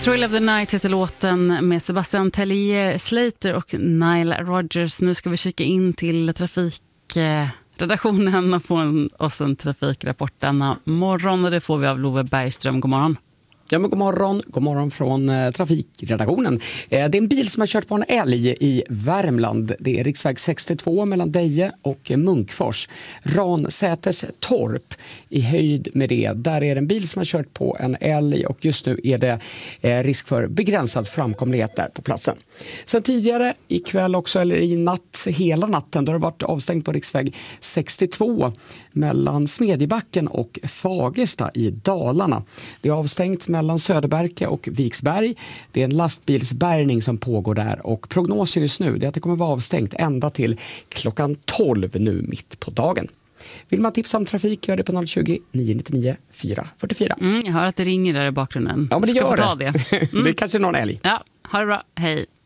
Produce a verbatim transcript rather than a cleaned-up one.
Thrill of the Night heter låten med Sebastian Tellier, Slater och Nile Rodgers. Nu ska vi kika in till trafikredaktionen och få en, oss en trafikrapport denna morgon. Och det får vi av Love Bergström. God morgon. Ja, men god morgon. God morgon från eh, trafikredaktionen. Eh, det är en bil som har kört på en älg i Värmland. Det är riksväg sextiotvå mellan Deje och Munkfors. Ransäters torp i höjd med det. Där är det en bil som har kört på en älg och just nu är det eh, risk för begränsad framkomlighet där på platsen. Sen tidigare ikväll också, eller i natt, hela natten, då har det varit avstängt på riksväg sextiotvå mellan Smedjebacken och Fagersta i Dalarna. Det är avstängt mellan Söderberke och Viksberg. Det är en lastbilsbärgning som pågår där och prognosen just nu är att det kommer vara avstängt ända till klockan tolv nu mitt på dagen. Vill man tipsa om trafik, gör det på noll tjugo, nio nio nio, fyra fyra fyra. Mm, jag hör att det ringer där i bakgrunden. Ja, men det ska gör få ta det. det. Mm. Det är kanske någon älg. Ja, ha det bra. Hej.